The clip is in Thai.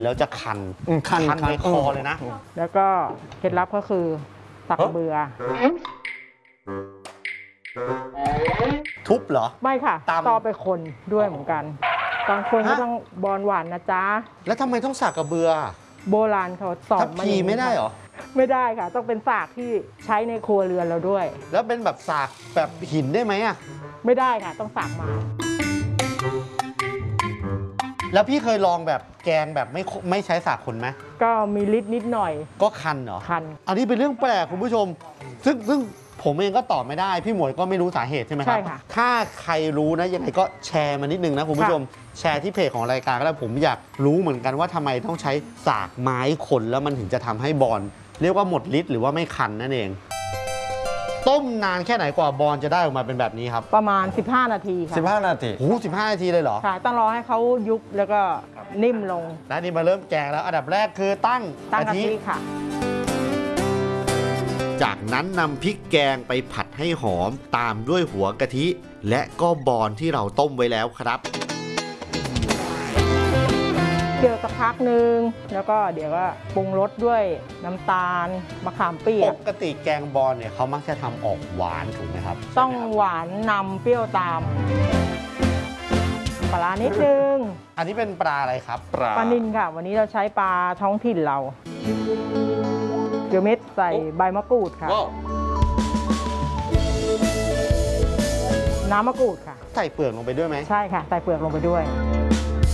แล้วจะคันในคอเลยนะแล้วก็เคล็ดลับก็คือสักกระเบือทุบเหรอไม่ค่ะต่อไปคนด้วยเหมือนกันบางคนก็ต้องบอลหวานนะจ๊ะแล้วทำไมต้องสักกระเบือโบราณเขาสอนมาไม่ได้เหรอไม่ได้ค่ะต้องเป็นสากที่ใช้ในครัวเรือนเราด้วยแล้วเป็นแบบสากแบบหินได้ไหมอ่ะไม่ได้ค่ะต้องสากมาแล้วพี่เคยลองแบบแกงแบบไม่ใช้สากคนไหมก็มีฤทธิ์นิดหน่อยก็คันเหรอคันอันนี้เป็นเรื่องแปลกคุณผู้ชมซึ่งผมเองก็ตอบไม่ได้พี่หมวยก็ไม่รู้สาเหตุใช่ไหมครับใช่ค่ะถ้าใครรู้นะยังไงก็แชร์มานิดนึงนะคุณผู้ชมแชร์ที่เพจของรายการก็ได้ผมอยากรู้เหมือนกันว่าทำไมต้องใช้สากไม้คนแล้วมันถึงจะทำให้บอลเรียกว่าหมดฤทธิ์หรือว่าไม่คันนั่นเองต้มนานแค่ไหนกว่าบอลจะได้ออกมาเป็นแบบนี้ครับประมาณ15 นาทีค่ะ 15 นาทีโอ้15 นาทีเลยเหรอค่ะต้องรอให้เขายุบแล้วก็นิ่มลงและนี่มาเริ่มแกงแล้วอันดับแรกคือตั้งกะทิค่ะจากนั้นนำพริกแกงไปผัดให้หอมตามด้วยหัวกะทิและก็บอลที่เราต้มไว้แล้วครับเคี่ยวสักพักนึงแล้วก็เดี๋ยวก็ปรุงรสด้วยน้ำตาลมะขามเปียกปกติแกงบอลเนี่ยเขามักจะทำออกหวานถูกไหมครับต้องหวานนำเปรี้ยวตามปลานิดนึงอันนี้เป็นปลาอะไรครับปลานิลค่ะวันนี้เราใช้ปลาท้องถิ่นเราเกลือเม็ดใส่ใบมะกรูดค่ะน้ำมะกรูดค่ะใส่เปลือกลงไปด้วยไหมใช่ค่ะใส่เปลือกลงไปด้วย